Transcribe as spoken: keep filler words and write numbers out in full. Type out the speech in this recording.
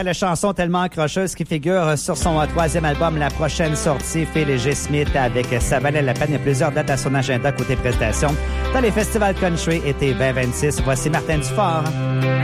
belle chanson tellement accrocheuse qui figure sur son troisième album, la prochaine sortie, Phil G. Smith avec Ça valait la peine. Il y a plusieurs dates à son agenda côté prestations dans les festivals country été vingt vingt-six. Voici Martin Dufort.